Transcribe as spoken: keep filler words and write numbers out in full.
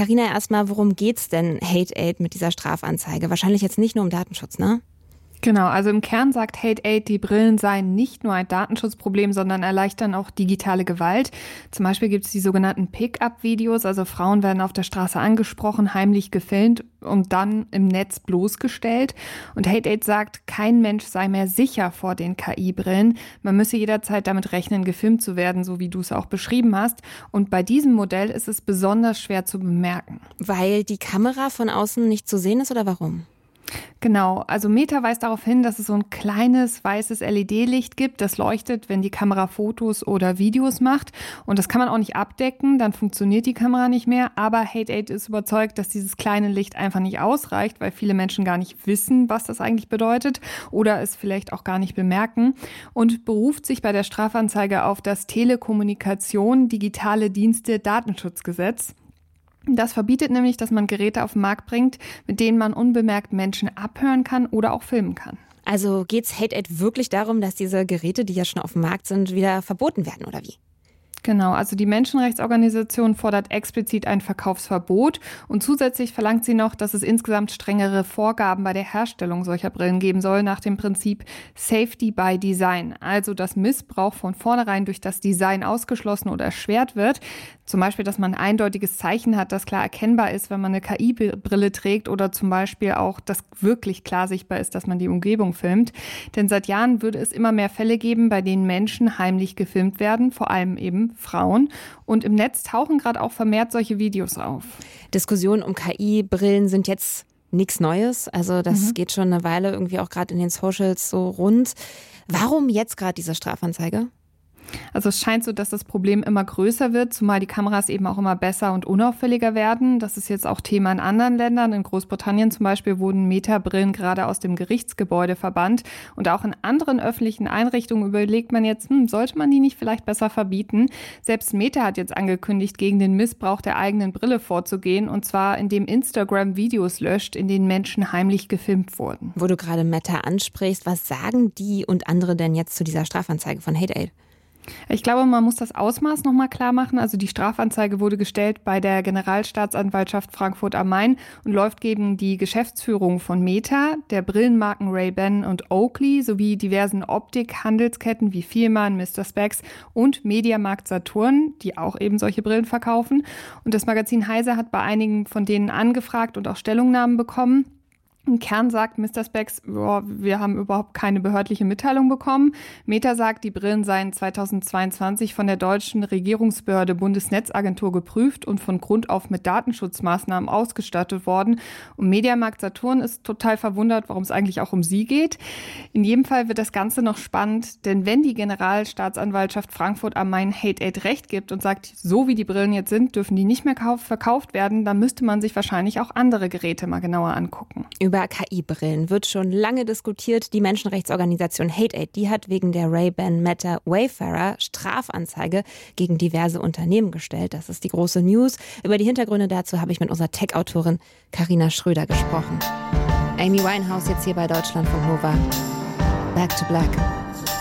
Carina, erstmal, worum geht's denn Hate-Aid mit dieser Strafanzeige? Wahrscheinlich jetzt nicht nur um Datenschutz, ne? Genau, also im Kern sagt Hate-Aid, die Brillen seien nicht nur ein Datenschutzproblem, sondern erleichtern auch digitale Gewalt. Zum Beispiel gibt es die sogenannten Pick-up-Videos, also Frauen werden auf der Straße angesprochen, heimlich gefilmt und dann im Netz bloßgestellt. Und Hate-Aid sagt, kein Mensch sei mehr sicher vor den K I-Brillen. Man müsse jederzeit damit rechnen, gefilmt zu werden, so wie du es auch beschrieben hast. Und bei diesem Modell ist es besonders schwer zu bemerken. Weil die Kamera von außen nicht zu sehen ist oder warum? Genau, also Meta weist darauf hin, dass es so ein kleines weißes L E D-Licht gibt, das leuchtet, wenn die Kamera Fotos oder Videos macht. Und das kann man auch nicht abdecken, dann funktioniert die Kamera nicht mehr. Aber Hate-Aid ist überzeugt, dass dieses kleine Licht einfach nicht ausreicht, weil viele Menschen gar nicht wissen, was das eigentlich bedeutet oder es vielleicht auch gar nicht bemerken. Und beruft sich bei der Strafanzeige auf das Telekommunikation, digitale Dienste, Datenschutzgesetz. Das verbietet nämlich, dass man Geräte auf den Markt bringt, mit denen man unbemerkt Menschen abhören kann oder auch filmen kann. Also geht's Hate-Aid wirklich darum, dass diese Geräte, die ja schon auf dem Markt sind, wieder verboten werden, oder wie? Genau, also die Menschenrechtsorganisation fordert explizit ein Verkaufsverbot und zusätzlich verlangt sie noch, dass es insgesamt strengere Vorgaben bei der Herstellung solcher Brillen geben soll, nach dem Prinzip Safety by Design, also dass Missbrauch von vornherein durch das Design ausgeschlossen oder erschwert wird. Zum Beispiel, dass man ein eindeutiges Zeichen hat, das klar erkennbar ist, wenn man eine K I-Brille trägt oder zum Beispiel auch, dass wirklich klar sichtbar ist, dass man die Umgebung filmt. Denn seit Jahren würde es immer mehr Fälle geben, bei denen Menschen heimlich gefilmt werden, vor allem eben Frauen. Und im Netz tauchen gerade auch vermehrt solche Videos auf. Diskussionen um K I-Brillen sind jetzt nichts Neues. Also das mhm. geht schon eine Weile irgendwie auch gerade in den Socials so rund. Warum jetzt gerade diese Strafanzeige? Also es scheint so, dass das Problem immer größer wird, zumal die Kameras eben auch immer besser und unauffälliger werden. Das ist jetzt auch Thema in anderen Ländern. In Großbritannien zum Beispiel wurden Meta-Brillen gerade aus dem Gerichtsgebäude verbannt. Und auch in anderen öffentlichen Einrichtungen überlegt man jetzt, hm, sollte man die nicht vielleicht besser verbieten? Selbst Meta hat jetzt angekündigt, gegen den Missbrauch der eigenen Brille vorzugehen. Und zwar, indem Instagram Videos löscht, in denen Menschen heimlich gefilmt wurden. Wo du gerade Meta ansprichst, was sagen die und andere denn jetzt zu dieser Strafanzeige von Hate-Aid? Ich glaube, man muss das Ausmaß nochmal klar machen. Also die Strafanzeige wurde gestellt bei der Generalstaatsanwaltschaft Frankfurt am Main und läuft gegen die Geschäftsführung von Meta, der Brillenmarken Ray-Ban und Oakley sowie diversen Optik-Handelsketten wie Fielmann, Mister Spex und Mediamarkt Saturn, die auch eben solche Brillen verkaufen. Und das Magazin Heise hat bei einigen von denen angefragt und auch Stellungnahmen bekommen. Im Kern sagt Mister Spex, oh, wir haben überhaupt keine behördliche Mitteilung bekommen. Meta sagt, die Brillen seien zweitausendzweiundzwanzig von der deutschen Regierungsbehörde Bundesnetzagentur geprüft und von Grund auf mit Datenschutzmaßnahmen ausgestattet worden. Und Mediamarkt Saturn ist total verwundert, warum es eigentlich auch um sie geht. In jedem Fall wird das Ganze noch spannend, denn wenn die Generalstaatsanwaltschaft Frankfurt am Main Hate-Aid recht gibt und sagt, so wie die Brillen jetzt sind, dürfen die nicht mehr verkauft werden, dann müsste man sich wahrscheinlich auch andere Geräte mal genauer angucken. Über K I-Brillen wird schon lange diskutiert. Die Menschenrechtsorganisation Hate-Aid, die hat wegen der Ray-Ban Meta Wayfarer Strafanzeige gegen diverse Unternehmen gestellt. Das ist die große News. Über die Hintergründe dazu habe ich mit unserer Tech-Autorin Carina Schröder gesprochen. Amy Winehouse jetzt hier bei Deutschlandfunk Nova. Back to Black.